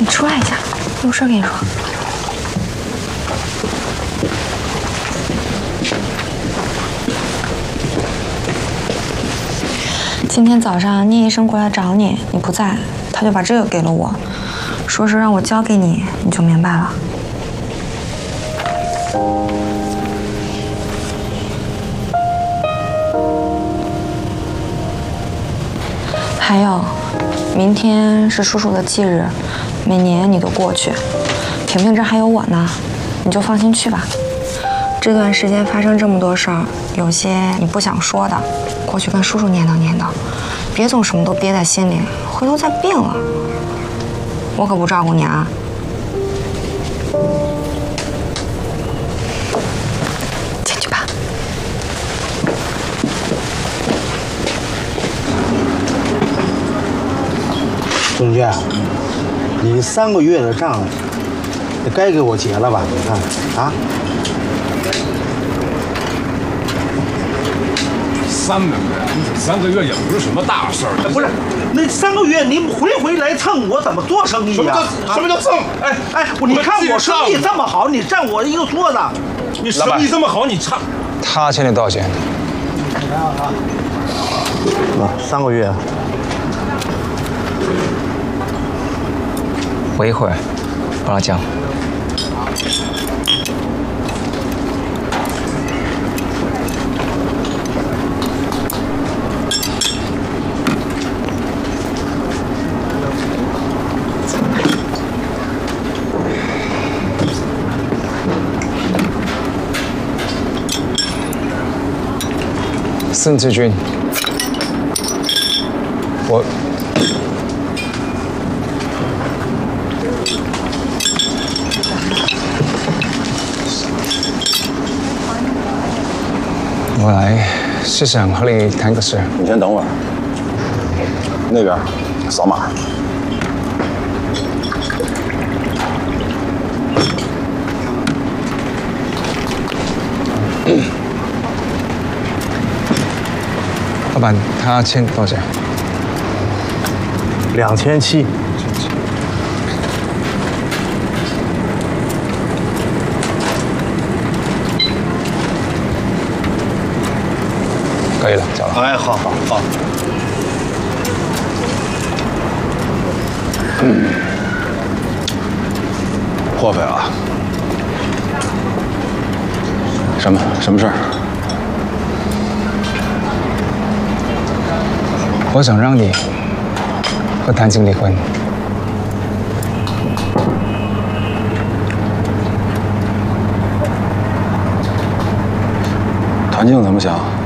你出来一下，有事跟你说。今天早上聂医生过来找你，你不在，他就把这个给了我，说是让我交给你，你就明白了。还有，明天是叔叔的忌日，每年你都过去。萍萍这还有我呢，你就放心去吧。这段时间发生这么多事儿，有些你不想说的，过去跟叔叔念叨念叨，别总什么都憋在心里，回头再病了，我可不照顾你啊。进去吧。 钟娟，你3个月的账，也该给我结了吧？你看啊 ，3个月，3个月也不是什么大事儿。 不是，那3个月您回来蹭我怎么做生意呀？ 什么叫蹭？ 哎，你看我生意这么好，你占我一个桌子， 你生意这么好，你差。 他欠你多少钱 ？3个月。 我一会儿帮他讲。孙志军，我来是想和你谈个事。 你先等会儿，那边扫码。 老板，他欠多少钱 ？2700。 可以了，交了。 哎，好。 破费了。什么事儿？ 我想让你和谭静离婚。 谭静怎么想？